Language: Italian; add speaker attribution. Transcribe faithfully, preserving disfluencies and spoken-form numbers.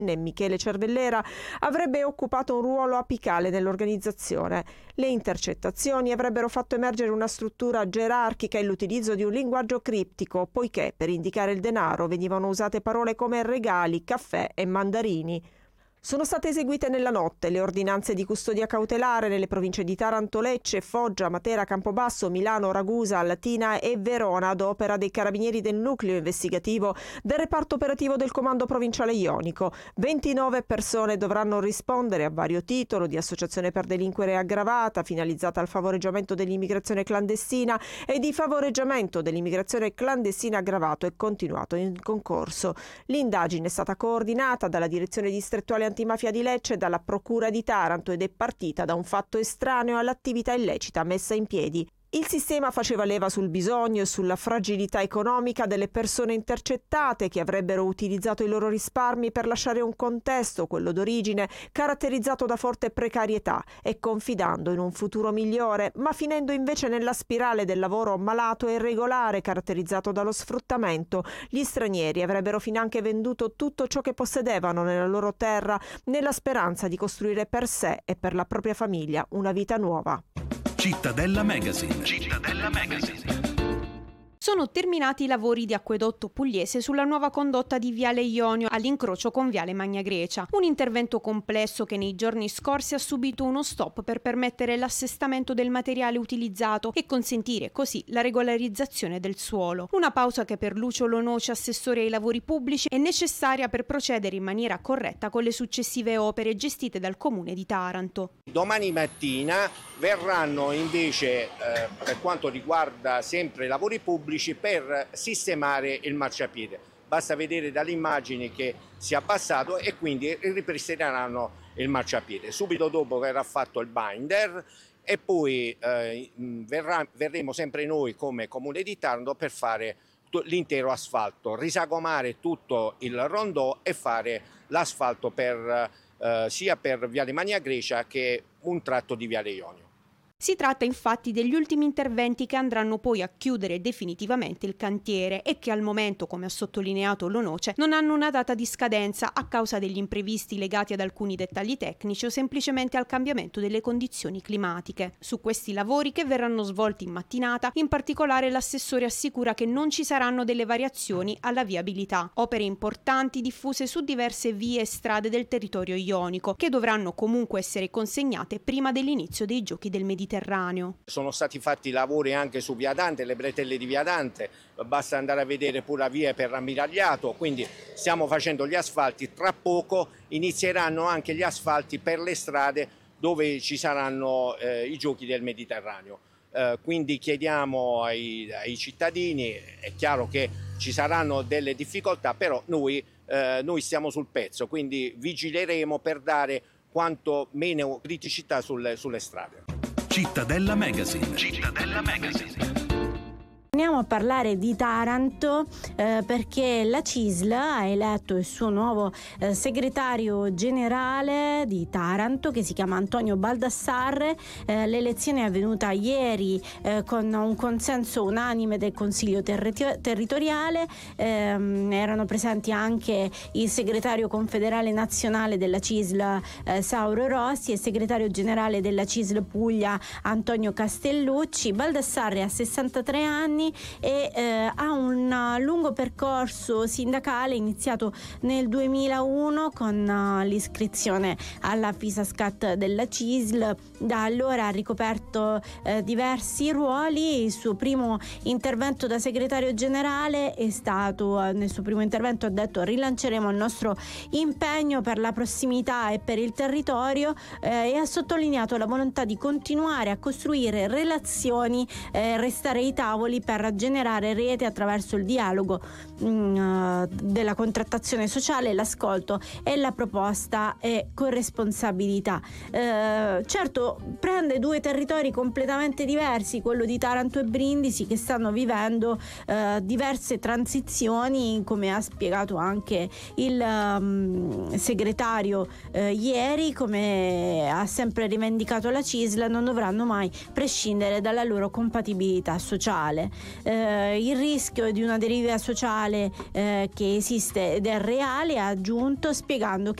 Speaker 1: Michele Cervellera avrebbe occupato un ruolo apicale nell'organizzazione. Le intercettazioni avrebbero fatto emergere una struttura gerarchica e l'utilizzo di un linguaggio criptico, poiché per indicare il denaro venivano usate parole come regali, caffè e mandarini. Sono state eseguite nella notte le ordinanze di custodia cautelare nelle province di Taranto, Lecce, Foggia, Matera, Campobasso, Milano, Ragusa, Latina e Verona ad opera dei carabinieri del nucleo investigativo del reparto operativo del comando provinciale ionico. ventinove persone dovranno rispondere a vario titolo di associazione per delinquere aggravata finalizzata al favoreggiamento dell'immigrazione clandestina e di favoreggiamento dell'immigrazione clandestina aggravato e continuato in concorso. L'indagine è stata coordinata dalla direzione distrettuale antimafia di Lecce e dalla procura di Taranto ed è partita da un fatto estraneo all'attività illecita messa in piedi. Il sistema faceva leva sul bisogno e sulla fragilità economica delle persone intercettate che avrebbero utilizzato i loro risparmi per lasciare un contesto, quello d'origine, caratterizzato da forte precarietà e confidando in un futuro migliore, ma finendo invece nella spirale del lavoro malato e irregolare caratterizzato dallo sfruttamento. Gli stranieri avrebbero finanche venduto tutto ciò che possedevano nella loro terra nella speranza di costruire per sé e per la propria famiglia una vita nuova.
Speaker 2: Cittadella Magazine. Cittadella Magazine.
Speaker 3: Sono terminati i lavori di acquedotto pugliese sulla nuova condotta di Viale Ionio all'incrocio con Viale Magna Grecia. Un intervento complesso che nei giorni scorsi ha subito uno stop per permettere l'assestamento del materiale utilizzato e consentire così la regolarizzazione del suolo. Una pausa che per Lucio Lonoce, assessore ai lavori pubblici, è necessaria per procedere in maniera corretta con le successive opere gestite dal Comune di Taranto.
Speaker 4: Domani mattina verranno invece, eh, per quanto riguarda sempre i lavori pubblici, per sistemare il marciapiede. Basta vedere dalle immagini che si è abbassato e quindi ripristineranno il marciapiede. Subito dopo verrà fatto il binder e poi eh, verrà, verremo sempre noi come Comune di Taranto per fare l'intero asfalto, risagomare tutto il rondò e fare l'asfalto per, eh, sia per Viale Magna Grecia che un tratto di Viale Ionio.
Speaker 3: Si tratta infatti degli ultimi interventi che andranno poi a chiudere definitivamente il cantiere e che al momento, come ha sottolineato Lonoce, non hanno una data di scadenza a causa degli imprevisti legati ad alcuni dettagli tecnici o semplicemente al cambiamento delle condizioni climatiche. Su questi lavori, che verranno svolti in mattinata, in particolare l'assessore assicura che non ci saranno delle variazioni alla viabilità. Opere importanti diffuse su diverse vie e strade del territorio ionico, che dovranno comunque essere consegnate prima dell'inizio dei Giochi del Mediterraneo.
Speaker 4: Sono stati fatti lavori anche su Via Dante, le bretelle di Via Dante, basta andare a vedere pure la via per Ammiragliato, quindi stiamo facendo gli asfalti. Tra poco inizieranno anche gli asfalti per le strade dove ci saranno eh, i Giochi del Mediterraneo. Eh, quindi chiediamo ai, ai cittadini, è chiaro che ci saranno delle difficoltà, però noi, eh, noi stiamo sul pezzo, quindi vigileremo per dare quanto meno criticità sulle, sulle strade.
Speaker 2: Cittadella Magazine. Cittadella Magazine.
Speaker 5: Torniamo a parlare di Taranto eh, perché la C I S L ha eletto il suo nuovo eh, segretario generale di Taranto, che si chiama Antonio Baldassarre. Eh, l'elezione è avvenuta ieri eh, con un consenso unanime del Consiglio terri- territoriale. Eh, erano presenti anche il segretario confederale nazionale della C I S L eh, Sauro Rossi e il segretario generale della C I S L Puglia Antonio Castellucci. Baldassarre ha sessantatré anni e eh, ha un lungo percorso sindacale iniziato nel duemilauno con uh, l'iscrizione alla FISASCAT della C I S L. Da allora ha ricoperto eh, diversi ruoli. Il suo primo intervento da segretario generale è stato, eh, nel suo primo intervento ha detto: rilanceremo il nostro impegno per la prossimità e per il territorio, eh, e ha sottolineato la volontà di continuare a costruire relazioni, eh, restare ai tavoli per generare rete attraverso il dialogo mh, della contrattazione sociale, l'ascolto e la proposta e corresponsabilità. Eh, certo, prende due territori completamente diversi, quello di Taranto e Brindisi, che stanno vivendo eh, diverse transizioni, come ha spiegato anche il um, segretario eh, ieri, come ha sempre rivendicato la C I S L, non dovranno mai prescindere dalla loro compatibilità sociale. eh, il rischio di una deriva sociale eh, che esiste ed è reale, ha aggiunto, spiegando che